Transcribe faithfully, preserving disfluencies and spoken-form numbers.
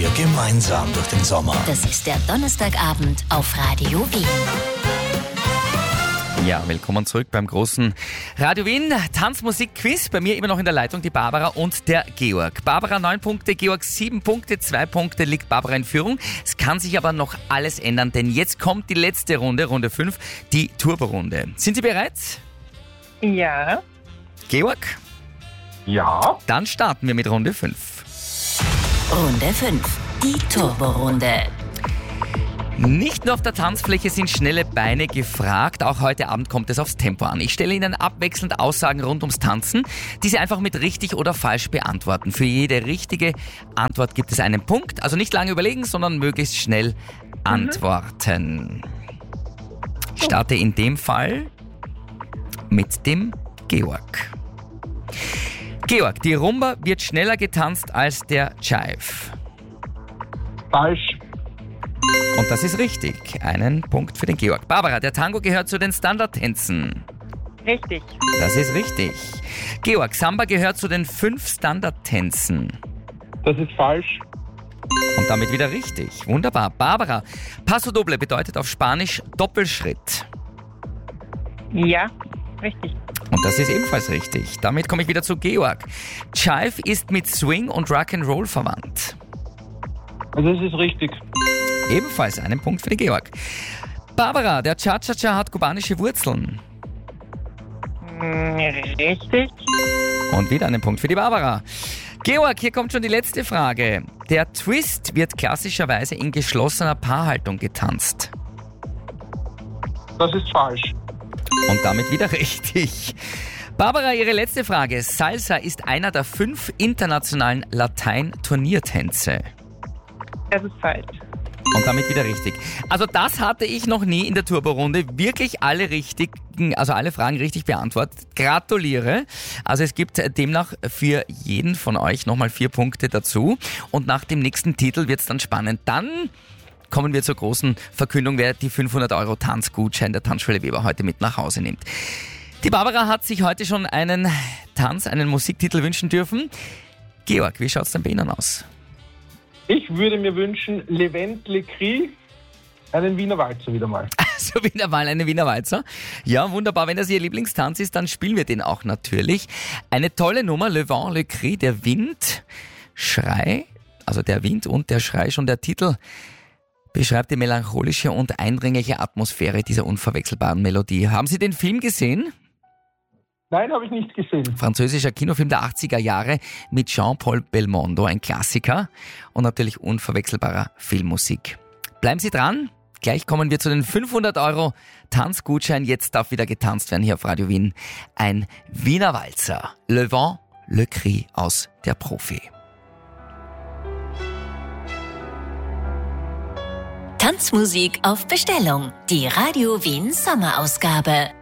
wir gemeinsam durch den Sommer. Das ist der Donnerstagabend auf Radio Wien. Ja, willkommen zurück beim großen Radio Wien Tanzmusik-Quiz. Bei mir immer noch in der Leitung die Barbara und der Georg. Barbara neun Punkte, Georg sieben Punkte, zwei Punkte liegt Barbara in Führung. Es kann sich aber noch alles ändern, denn jetzt kommt die letzte Runde, Runde fünf, die Turbo-Runde. Sind Sie bereit? Ja. Georg? Ja. Dann starten wir mit Runde fünf. Runde fünf, die Turbo-Runde. Nicht nur auf der Tanzfläche sind schnelle Beine gefragt, auch heute Abend kommt es aufs Tempo an. Ich stelle Ihnen abwechselnd Aussagen rund ums Tanzen, die Sie einfach mit richtig oder falsch beantworten. Für jede richtige Antwort gibt es einen Punkt, also nicht lange überlegen, sondern möglichst schnell antworten. Ich starte in dem Fall mit dem Georg. Georg, die Rumba wird schneller getanzt als der Jive. Falsch. Und das ist richtig. Einen Punkt für den Georg. Barbara, der Tango gehört zu den Standardtänzen. Richtig. Das ist richtig. Georg, Samba gehört zu den fünf Standardtänzen. Das ist falsch. Und damit wieder richtig. Wunderbar. Barbara, Paso Doble bedeutet auf Spanisch Doppelschritt. Ja, richtig. Und das ist ebenfalls richtig. Damit komme ich wieder zu Georg. Jive ist mit Swing und Rock'n'Roll verwandt. Also das ist richtig. Ebenfalls einen Punkt für den Georg. Barbara, der Cha-Cha-Cha hat kubanische Wurzeln. Mm, Richtig. Und wieder einen Punkt für die Barbara. Georg, hier kommt schon die letzte Frage. Der Twist wird klassischerweise in geschlossener Paarhaltung getanzt. Das ist falsch. Und damit wieder richtig. Barbara, Ihre letzte Frage. Salsa ist einer der fünf internationalen Latein-Turniertänze. Das ist falsch. Und damit wieder richtig. Also das hatte ich noch nie in der Turbo-Runde. Wirklich alle richtigen, also alle Fragen richtig beantwortet. Gratuliere. Also es gibt demnach für jeden von euch nochmal vier Punkte dazu. Und nach dem nächsten Titel wird es dann spannend. Dann kommen wir zur großen Verkündung, wer die fünfhundert Euro Tanzgutschein der Tanzschule Weber heute mit nach Hause nimmt. Die Barbara hat sich heute schon einen Tanz, einen Musiktitel wünschen dürfen. Georg, wie schaut es denn bei Ihnen aus? Ich würde mir wünschen, Le Vent Le Cri, einen Wiener Walzer wieder mal. Also wieder mal eine Wiener Walzer. Ja, wunderbar. Wenn das Ihr Lieblingstanz ist, dann spielen wir den auch natürlich. Eine tolle Nummer, Le Vent Le Cri, der Wind, Schrei, also der Wind und der Schrei, schon der Titel beschreibt die melancholische und eindringliche Atmosphäre dieser unverwechselbaren Melodie. Haben Sie den Film gesehen? Nein, habe ich nicht gesehen. Französischer Kinofilm der achtziger Jahre mit Jean-Paul Belmondo, ein Klassiker und natürlich unverwechselbarer Filmmusik. Bleiben Sie dran, gleich kommen wir zu den fünfhundert Euro Tanzgutschein. Jetzt darf wieder getanzt werden hier auf Radio Wien. Ein Wiener Walzer, Le Vent, Le Cri aus der Profi. Tanzmusik auf Bestellung. Die Radio Wien Sommerausgabe.